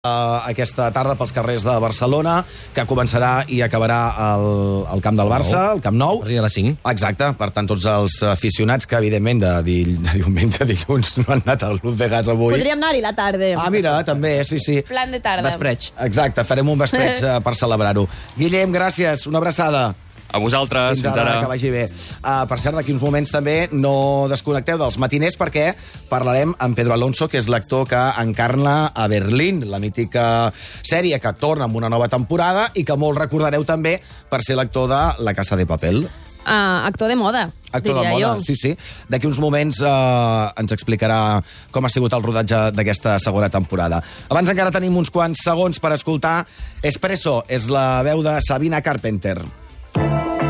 aquesta tarda pels carrers de Barcelona, que començarà i acabarà al camp del Barça, al Camp Nou. A partir de les 5. Exacte, per tant, tots els aficionats que, evidentment, de diumenge a dilluns no han anat al Luz de Gas avui. Podríem anar-hi la tarda. Ah, mira, també, sí. Plan de tarda. Vespreig. Exacte, farem un vespreig per celebrar-ho. Guillem, gràcies, una abraçada. A vosaltres, Fins ara. Que vagi bé. Per cert, d'aquí uns moments també no desconnecteu dels matiners perquè parlarem amb Pedro Alonso, que és l'actor que encarna a Berlín, la mítica sèrie que torna amb una nova temporada i que molt recordareu també per ser l'actor de La Casa de Papel. Actor de moda, Actor de diria moda, jo. sí. D'aquí uns moments ens explicarà com ha sigut el rodatge d'aquesta segona temporada. Abans encara tenim uns quants segons per escoltar Espresso, és la veu de Sabina Carpenter.